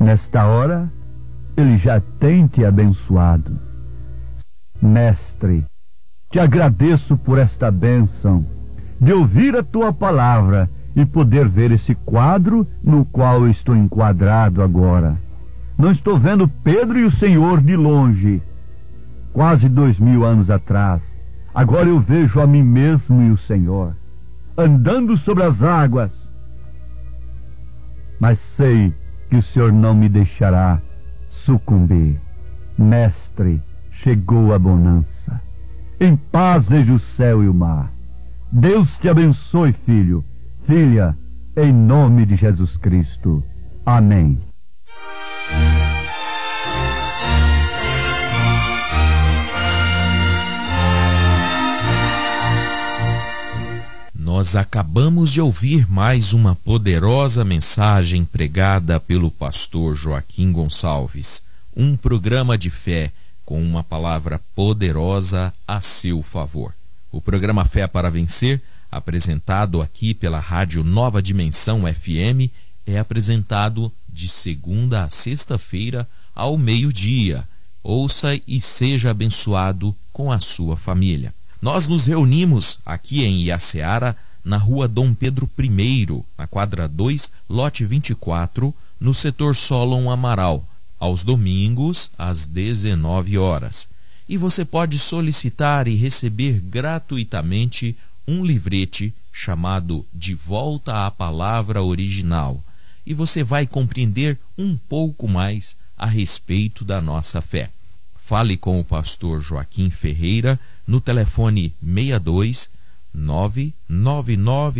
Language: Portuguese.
Nesta hora, Ele já tem te abençoado. Mestre, te agradeço por esta bênção de ouvir a tua palavra e poder ver esse quadro no qual eu estou enquadrado agora. Não estou vendo Pedro e o Senhor de longe, quase 2000 anos atrás. Agora eu vejo a mim mesmo e o Senhor, andando sobre as águas. Mas sei que o Senhor não me deixará sucumbir. Mestre, chegou a bonança. Em paz vejo o céu e o mar. Deus te abençoe, filho, filha, em nome de Jesus Cristo. Amém. Nós acabamos de ouvir mais uma poderosa mensagem pregada pelo pastor Joaquim Gonçalves. Um programa de fé com uma palavra poderosa a seu favor. O programa Fé para Vencer, apresentado aqui pela Rádio Nova Dimensão FM, é apresentado de segunda a sexta-feira ao meio-dia. Ouça e seja abençoado com a sua família. Nós nos reunimos aqui em Iaceara, na rua Dom Pedro I, na quadra 2, lote 24, no setor Solon Amaral, aos domingos, às 19 horas. E você pode solicitar e receber gratuitamente um livrete chamado De Volta à Palavra Original. E você vai compreender um pouco mais a respeito da nossa fé. Fale com o pastor Joaquim Ferreira no telefone 62 999